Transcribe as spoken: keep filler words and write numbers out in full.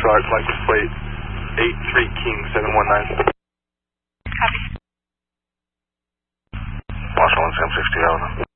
Shark, license plate eight three King seven one nine. Copy. Marshall one seven sixty, over.